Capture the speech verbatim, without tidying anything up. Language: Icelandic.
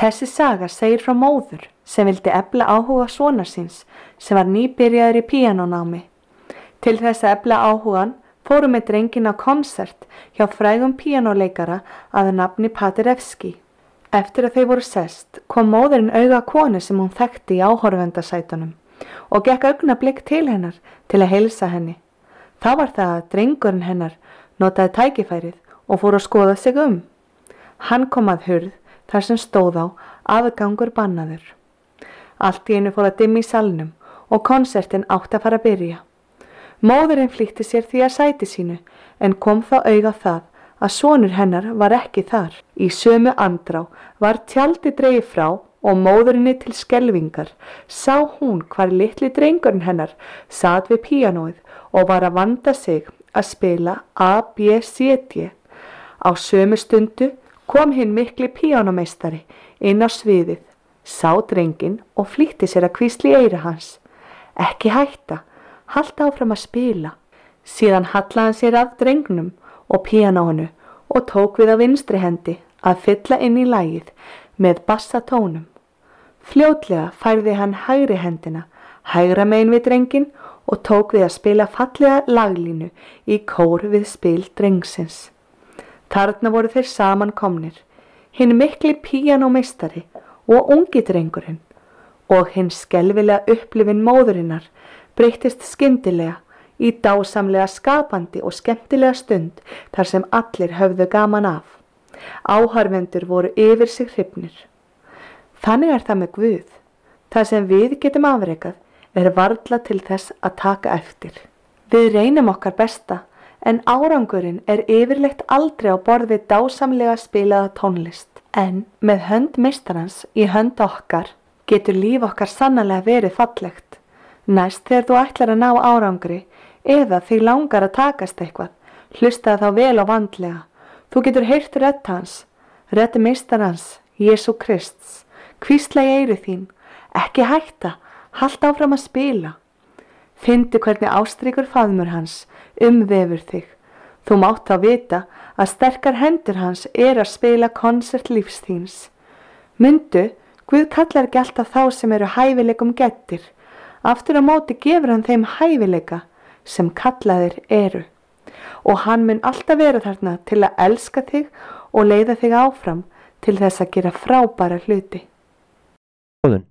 Þessi saga segir frá móður sem vildi efla áhuga sonar síns sem var nýbyrjaður í píanónámi. Til þess að efla áhugan fóru með drenginn á konsert hjá frægum píanóleikara að nafni Paderewski. Eftir að þau voru sest kom móðurinn auga konu sem hún þekkti í áhorfendasætunum og gekk augnablik til hennar til að heilsa henni. Það var það að drengurinn hennar notaði tækifærið og fór að skoða sig um. Hann kom að hurð þar sem stóð á aðgangur bannaður. Allt í einu fór að dimma í salnum og konsertin átti að fara að byrja. Móðurinn flýtti sér því að sæti sínu en kom þá auga það að sonur hennar var ekki þar. Í sömu andrá var tjaldi dregið frá og móðurinni til skelfingar sá hún hvar litli drengurinn hennar sat við píanóið og var að vanda sig að spila A B C D. Á sömu stundu kom hinn mikli píanómeistari inn á sviðið, sá drenginn og flýtti sér að hvísla í eyra hans. Ekki hætta, halda áfram að spila. Síðan hallaði hann sér að drengnum og píanóinu og tók við á vinstri hendi að fylla inn í lagið með bassatónum. Fljótlega færði hann hægri hendina, hægra megin við drenginn og tók við að spila fallega laglínu í kór við spil drengsins. Þarna voru þeir saman komnir, hinn mikli píanómeistari og ungi drengurinn, og hinn skelfilega upplifin móðurinnar breyttist skyndilega í dásamlega skapandi og skemmtilega stund þar sem allir höfðu gaman af. Áhorfendur voru yfir sig hrifnir. Þannig er það með Guð. Það sem við getum afrekað er varla til þess að taka eftir. Við reynum okkar besta, en árangurinn er yfirleitt aldrei á borð við dásamlega spilaða tónlist. En með hönd meistarans í hönd okkar getur líf okkar sannarlega verið fallegt. Næst þegar þú ætlar að ná árangri eða þig langar að takast eitthvað, hlustaðu þá vel og vandlega. Þú getur heyrt rödd hans, rödd meistarans, Jesú Krists. Hvísla í eyru þín, ekki hætta, halda áfram að spila. Findu hvernig ástríkur faðmur hans umvefur þig. Þú mátt þá vita að sterkar hendur hans er að spila konsert lífs þíns. Mundu, Guð kallar ekki alltaf þá sem eru hæfileikum gettir. Aftur á móti gefur hann þeim hæfileika sem kallaðir eru. Og hann mun alltaf vera þarna til að elska þig og leiða þig áfram til þess að gera frábæra hluti.